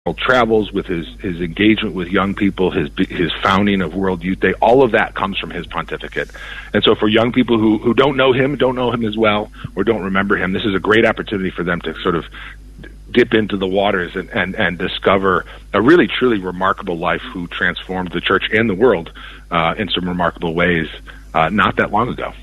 travels, with his engagement with young people, his founding of World Youth Day, all of that comes from his pontificate. And so for young people who don't know him as well, or don't remember him, this is a great opportunity for them to sort of dip into the waters and discover a really, truly remarkable life who transformed the church and the world in some remarkable ways not that long ago.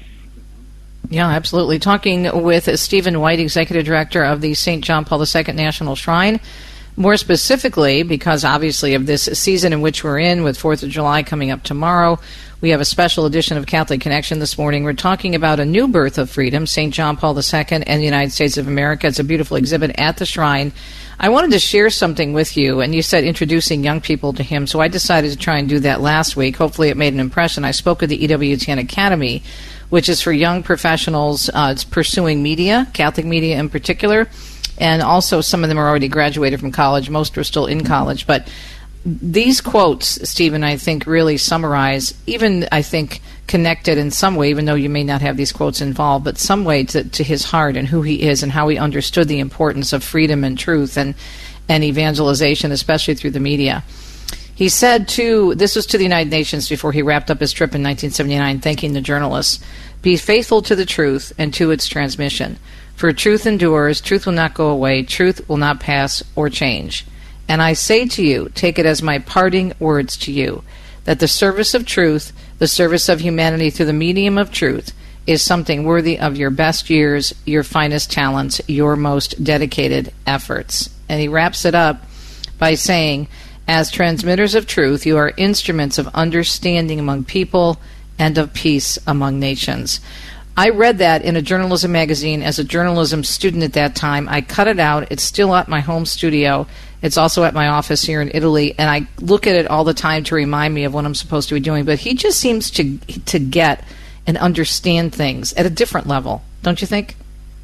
Yeah, absolutely. Talking with Stephen White, Executive Director of the St. John Paul II National Shrine. More specifically, because obviously of this season in which we're in, with 4th of July coming up tomorrow, we have a special edition of Catholic Connection this morning. We're talking about a new birth of freedom, St. John Paul II and the United States of America. It's a beautiful exhibit at the shrine. I wanted to share something with you, and you said introducing young people to him, so I decided to try and do that last week. Hopefully it made an impression. I spoke at the EWTN Academy, which is for young professionals pursuing media, Catholic media in particular. And also some of them are already graduated from college. Most are still in college. But these quotes, Stephen, I think really summarize, even I think connected in some way, even though you may not have these quotes involved, but some way to his heart and who he is and how he understood the importance of freedom and truth and evangelization, especially through the media. He said this was to the United Nations before he wrapped up his trip in 1979, thanking the journalists, "Be faithful to the truth and to its transmission. For truth endures, truth will not go away, truth will not pass or change. And I say to you, take it as my parting words to you, that the service of truth, the service of humanity through the medium of truth, is something worthy of your best years, your finest talents, your most dedicated efforts." And he wraps it up by saying, "As transmitters of truth, you are instruments of understanding among people and of peace among nations." I read that in a journalism magazine as a journalism student at that time. I cut it out. It's still at my home studio. It's also at my office here in Italy, and I look at it all the time to remind me of what I'm supposed to be doing. But he just seems to get and understand things at a different level, don't you think?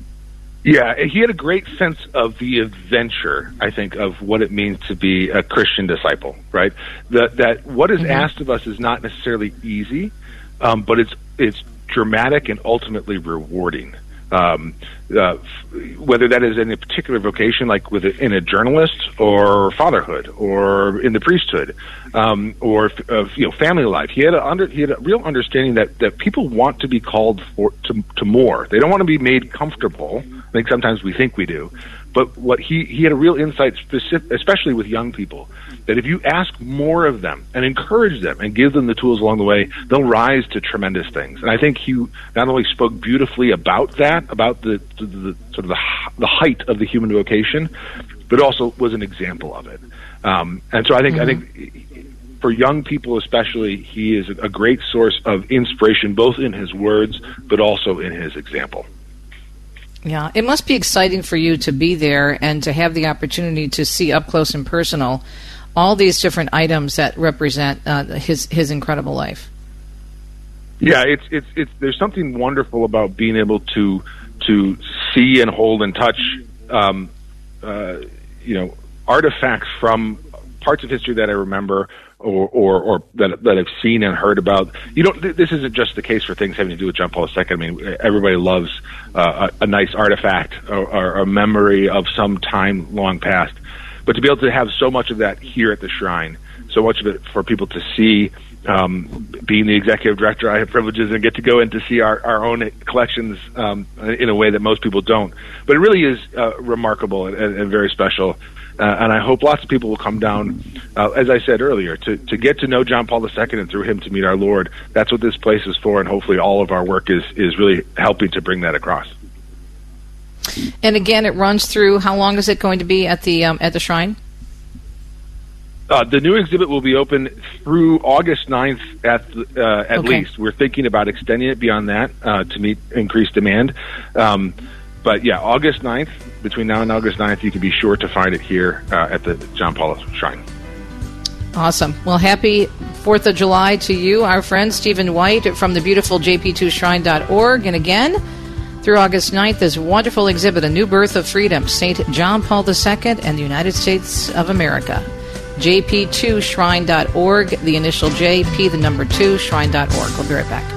Yeah, he had a great sense of the adventure, I think, of what it means to be a Christian disciple, right? That what is asked of us is not necessarily easy, but it's dramatic and ultimately rewarding. Whether that is in a particular vocation, like in a journalist, or fatherhood, or in the priesthood, or family life. He had a real understanding that people want to be called to more. They don't want to be made comfortable. I think sometimes we think we do, but what he had a real insight, especially with young people, that if you ask more of them and encourage them and give them the tools along the way, they'll rise to tremendous things. And I think he not only spoke beautifully about that, about the sort of the height of the human vocation, but also was an example of it. And so I think for young people especially, he is a great source of inspiration, both in his words, but also in his example. Yeah, it must be exciting for you to be there and to have the opportunity to see up close and personal all these different items that represent his incredible life. Yeah, it's there's something wonderful about being able to see and hold and touch, artifacts from parts of history that I remember or that I've seen and heard about. This isn't just the case for things having to do with John Paul II. I mean, everybody loves a nice artifact or a memory of some time long past. But to be able to have so much of that here at the shrine, so much of it for people to see, being the executive director, I have privileges and get to go in to see our own collections in a way that most people don't. But it really is remarkable and very special. And I hope lots of people will come down, as I said earlier, to get to know John Paul II and through him to meet our Lord. That's what this place is for, and hopefully all of our work is really helping to bring that across. And again, it runs through. How long is it going to be at the shrine? The new exhibit will be open through August 9th at least. We're thinking about extending it beyond that to meet increased demand. But yeah, August 9th, between now and August 9th, you can be sure to find it here at the John Paul Shrine. Awesome. Well, happy 4th of July to you, our friend Stephen White from the beautiful jp2shrine.org. And again, through August 9th, this wonderful exhibit, A New Birth of Freedom, St. John Paul II and the United States of America. jp2shrine.org, the initial J, P, the number 2, shrine.org. We'll be right back.